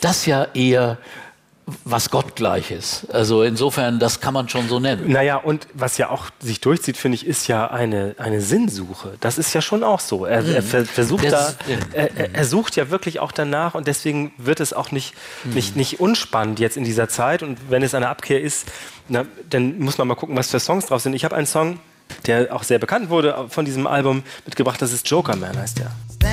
das ja eher was Gottgleiches. Also insofern, das kann man schon so nennen. Naja, und was ja auch sich durchzieht, finde ich, ist ja eine Sinnsuche. Das ist ja schon auch so. Er versucht er sucht ja wirklich auch danach und deswegen wird es auch nicht unspannend jetzt in dieser Zeit. Und wenn es eine Abkehr ist, dann muss man mal gucken, was für Songs drauf sind. Ich habe einen Song, der auch sehr bekannt wurde von diesem Album mitgebracht. Das ist Joker Man, heißt der.